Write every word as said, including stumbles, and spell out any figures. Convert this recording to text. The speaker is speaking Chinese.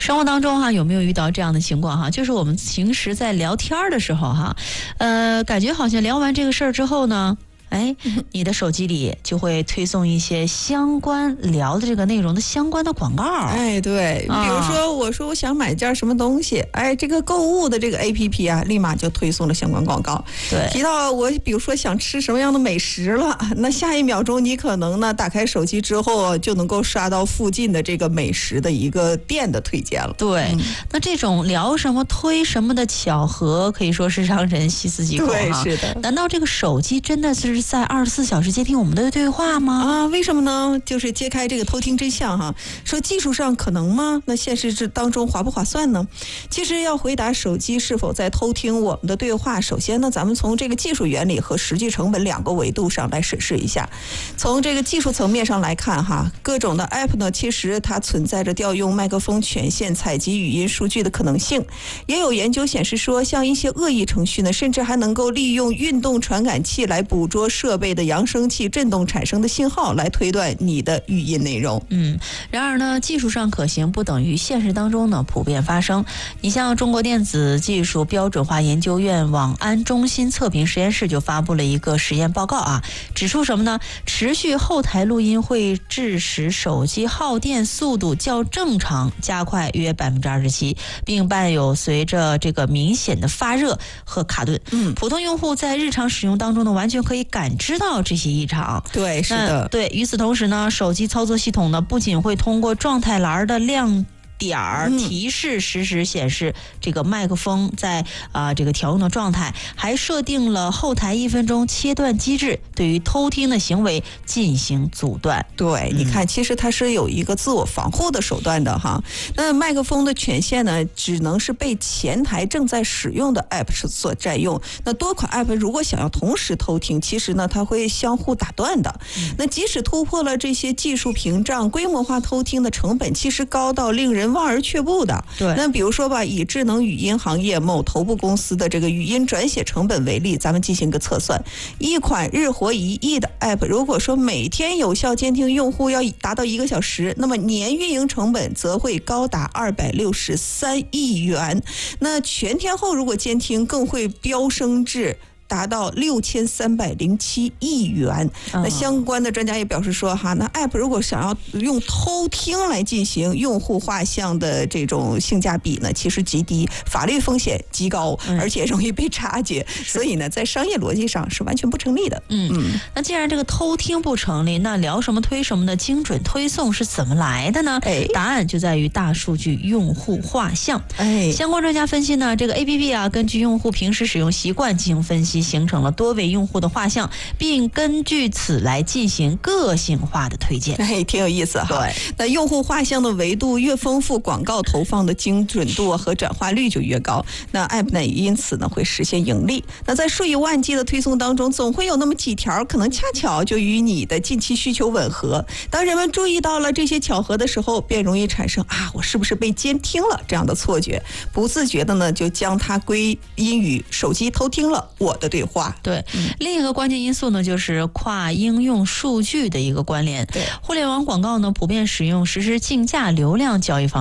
生活当中哈，有没有遇到这样的情况哈？就是我们平时在聊天的时候哈，呃，感觉好像聊完这个事儿之后呢，哎，你的手机里就会推送一些相关聊的这个内容的相关的广告。 哎，对，比如说我说我想买件什么东西，哎，这个购物的这个 A P P 啊，立马就推送了相关广告。 对， 提到我比如说想吃什么样的美食了，那下一秒钟你可能呢打开手机之后就能够刷到附近的这个美食的一个店的推荐了。 对，嗯、那这种聊什么推什么的巧合，可以说是让人细思极恐对， 哈。 是的。 难道这个手机真的是在二十四小时接听我们的对话吗？ 啊，为什么呢？就是揭开这个偷听真相哈。说技术上可能吗？那现实之当中划不划算呢？其实要回答手机是否在偷听我们的对话，首先呢，咱们从这个技术原理和实际成本两个维度上来审视一下。从这个技术层面上来看哈，各种的 app 呢，其实它存在着调用麦克风权限采集语音数据的可能性。也有研究显示说，像一些恶意程序呢，甚至还能够利用运动传感器来捕捉设备的扬声器振动产生的信号，来推断你的语音内容。 嗯，然而呢，技术上可行不等于现实当中呢普遍发生。你像中国电子技术标准化研究院网安中心测评实验室就发布了一个实验报告啊，指出什么呢？持续后台录音会致使手机耗电速度较正常加快约百分之二十七，并伴有随着这个明显的发热和卡顿。 嗯， 普通用户在日常使用当中呢，完全可以感知到这些异常。 对，是的。 对，与此同时呢，手机操作系统呢不仅会通过状态栏的亮点儿提示实时显示这个麦克风在啊、呃、这个调用的状态，还设定了后台一分钟切断机制，对于偷听的行为进行阻断。 对，你看，其实它是有一个自我防护的手段的哈。那麦克风的权限呢，只能是被前台正在使用的 app 所占用。那多款 app 如果想要同时偷听，其实呢，它会相互打断的。那即使突破了这些技术屏障，规模化偷听的成本其实高到令人望而却步的。 对， 那比如说吧，以智能语音行业某头部公司的这个语音转写成本为例，咱们进行个测算，一款日活一亿的 app， 如果说每天有效监听用户要达到一个小时，那么年运营成本则会高达二百六十三亿元。那全天候如果监听更会飙升至达到六千三百零七亿元。那相关的专家也表示说哈，那 app 如果想要用偷听来进行用户画像的这种性价比呢，其实极低，法律风险极高，而且容易被察觉，所以呢，在商业逻辑上是完全不成立的。 嗯嗯，那既然这个偷听不成立，那聊什么推什么的精准推送是怎么来的呢？ 哎， 答案就在于大数据用户画像。 哎， 相关专家分析呢，这个 A P P 啊，根据用户平时使用习惯进行分析，形成了多位用户的画像，并根据此来进行个性化的推荐。 哎，挺有意思哈。 对， 那用户画像的维度越丰富，广告投放的精准度和转化率就越高。那 app 呢，因此呢会实现盈利。那在数以万计的推送当中，总会有那么几条可能恰巧就与你的近期需求吻合。当人们注意到了这些巧合的时候，便容易产生啊，我是不是被监听了这样的错觉，不自觉的呢就将它归因于手机偷听了我的对话。 对，嗯、另一个关键因素呢，就是跨应用数据的一个关联。 对， 互联网广告呢，普遍使用实时竞价流量交易方式。